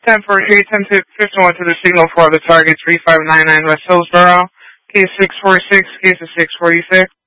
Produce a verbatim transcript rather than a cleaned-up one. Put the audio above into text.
ten forty-eight, ten fifty-one to the signal for the target three five nine nine West Hillsborough. Case six forty-six, case is six forty-six.